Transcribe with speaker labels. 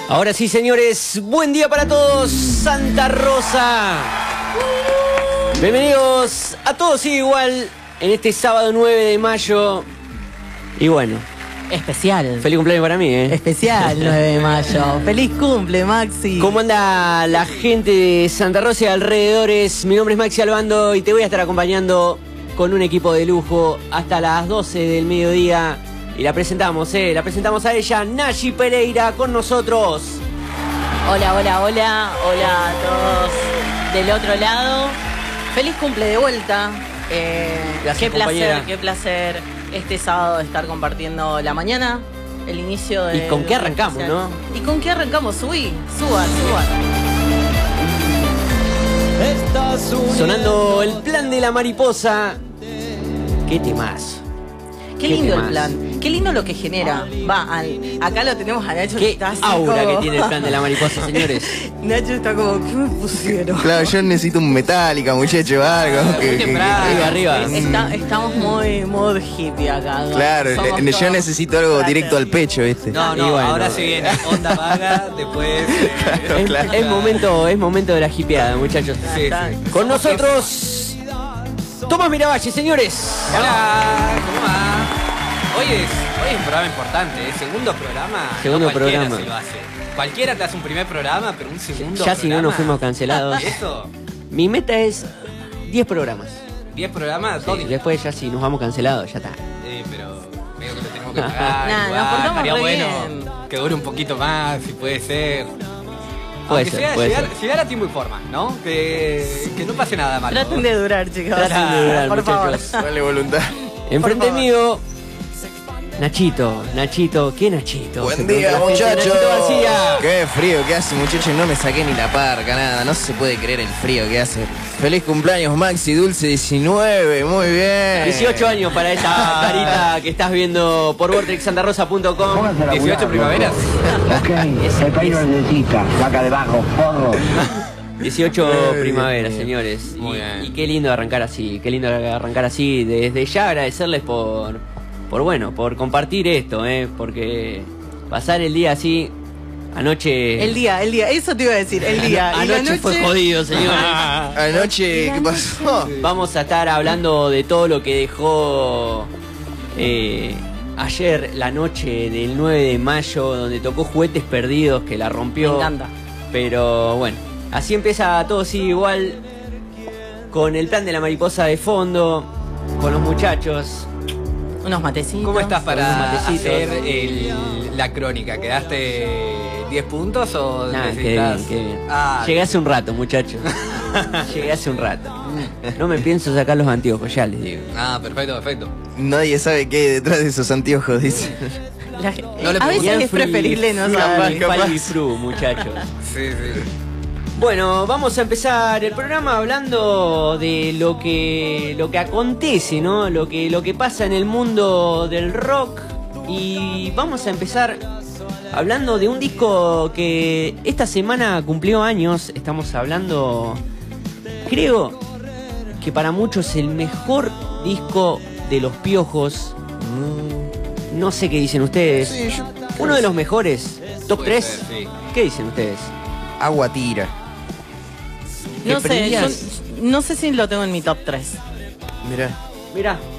Speaker 1: Ahora sí, señores, buen día para todos, Santa Rosa. Bienvenidos a todos igual en este sábado 9 de mayo. Y bueno,
Speaker 2: especial.
Speaker 1: Feliz cumpleaños para mí,
Speaker 2: Especial 9 de mayo. Feliz cumple, Maxi.
Speaker 1: ¿Cómo anda la gente de Santa Rosa y alrededores? Mi nombre es Maxi Albando y te voy a estar acompañando con un equipo de lujo hasta las 12 del mediodía. Y la presentamos a ella, Nayi Pereira, con nosotros.
Speaker 2: Hola, hola, hola. Hola a todos del otro lado. Feliz cumple de vuelta.
Speaker 1: Gracias, compañera.
Speaker 2: Qué placer este sábado estar compartiendo la mañana, el inicio de...
Speaker 1: ¿Y con qué arrancamos, no?
Speaker 2: ¿Y con qué arrancamos? Suban.
Speaker 1: Sonando el plan de la mariposa. ¿Qué temazo?
Speaker 2: Qué lindo el plan. Qué lindo lo que genera. Acá lo tenemos a Nacho.
Speaker 1: Qué
Speaker 2: está así
Speaker 1: aura
Speaker 2: como...
Speaker 1: que tiene el plan de la mariposa, señores.
Speaker 2: Nacho está como, ¿qué me pusieron?
Speaker 3: Claro, yo necesito un Metallica, muchacho, algo.
Speaker 1: Arriba.
Speaker 2: Estamos muy mood hippie acá. ¿no?
Speaker 3: Claro, yo necesito algo directo al pecho, ¿viste?
Speaker 4: No,
Speaker 1: bueno.
Speaker 4: ahora se viene onda vaga, después...
Speaker 3: Claro.
Speaker 1: Es momento de la hipeada, muchachos.
Speaker 4: Sí.
Speaker 1: Con nosotros, Tomás Miravalle, señores.
Speaker 4: Hola, ¿cómo va? Hoy es un programa importante, ¿eh? Segundo programa.
Speaker 1: Segundo
Speaker 4: no cualquiera
Speaker 1: programa.
Speaker 4: se lo hace. Cualquiera te hace un primer programa, pero un segundo
Speaker 1: Ya
Speaker 4: programa.
Speaker 1: si no nos fuimos cancelados.
Speaker 4: Eso,
Speaker 1: Mi meta es 10 programas.
Speaker 4: 10 programas,
Speaker 1: Sí, después ya si nos vamos cancelados, ya está.
Speaker 4: pero medio que lo tenemos que pagar.
Speaker 2: Nah,
Speaker 4: igual.
Speaker 2: nos portamos
Speaker 4: Estaría
Speaker 2: re
Speaker 4: bueno
Speaker 2: bien.
Speaker 4: que dure un poquito más, si puede ser.
Speaker 1: Puede
Speaker 4: Aunque
Speaker 1: ser,
Speaker 4: sea
Speaker 1: puede
Speaker 4: llegar a tiempo y forma, ¿no? Que no pase nada malo.
Speaker 2: Traten de durar, chicos.
Speaker 1: Traten de durar,
Speaker 2: por favor.
Speaker 1: muchachos.
Speaker 3: Dale voluntad.
Speaker 1: Enfrente mío, Nachito, ¿qué Nachito?
Speaker 3: Buen
Speaker 1: Se
Speaker 3: día,
Speaker 1: pregunta la gente.
Speaker 3: muchachos.
Speaker 1: Nachito García.
Speaker 3: Qué frío que hace, muchachos. No me saqué ni la parca, nada. No se puede creer el frío que hace. Feliz cumpleaños, Maxi Dulce 19. Muy bien.
Speaker 1: 18 años para esa carita que estás viendo por vortexsantarrosa.com.
Speaker 4: 18 primaveras.
Speaker 5: Ok, el país lo necesita, vaca de bajo, forro.
Speaker 1: 18 primaveras, señores.
Speaker 4: Muy bien.
Speaker 1: Y qué lindo arrancar así, Desde ya agradecerles por compartir esto, porque pasar el día así, anoche...
Speaker 2: El día, eso te iba a decir, el día. Y la
Speaker 1: Anoche
Speaker 2: noche
Speaker 1: fue jodido, señores.
Speaker 3: Anoche, ¿qué pasó?
Speaker 1: Vamos a estar hablando de todo lo que dejó ayer, la noche del 9 de mayo, donde tocó Juguetes Perdidos, que la rompió.
Speaker 2: Me encanta.
Speaker 1: Pero bueno, así empieza todo sigue igual, con el plan de la mariposa de fondo, con los muchachos.
Speaker 2: Unos matecitos.
Speaker 4: ¿Cómo estás
Speaker 1: Con
Speaker 4: para
Speaker 1: unos matecitos.
Speaker 4: hacer la crónica? ¿Quedaste 10 puntos o
Speaker 1: Nada,
Speaker 4: necesitas...?
Speaker 1: qué bien.
Speaker 4: Ah,
Speaker 1: Llegué hace un rato, muchachos. Llegué hace un rato. No me pienso sacar los anteojos, ya les digo.
Speaker 4: perfecto.
Speaker 3: Nadie sabe qué hay detrás de esos anteojos, dice.
Speaker 4: No le
Speaker 2: A veces
Speaker 1: Ian
Speaker 2: es preferible no
Speaker 3: Capaz,
Speaker 2: saber.
Speaker 3: capaz.
Speaker 1: Fali Fru, muchachos.
Speaker 4: Sí.
Speaker 1: Bueno, vamos a empezar el programa hablando de lo que acontece, ¿no? Lo que pasa en el mundo del rock. Y vamos a empezar hablando de un disco que esta semana cumplió años. Estamos hablando, creo que para muchos el mejor disco de Los Piojos. No sé qué dicen ustedes.
Speaker 3: Sí, yo-
Speaker 1: Uno de los mejores. Top
Speaker 4: Puede
Speaker 1: 3.
Speaker 4: ser, sí.
Speaker 1: ¿Qué dicen ustedes?
Speaker 3: Agua tira.
Speaker 2: No sé,
Speaker 1: prendías?
Speaker 2: yo no sé si lo tengo en mi top 3.
Speaker 3: Mirá.
Speaker 1: Mirá,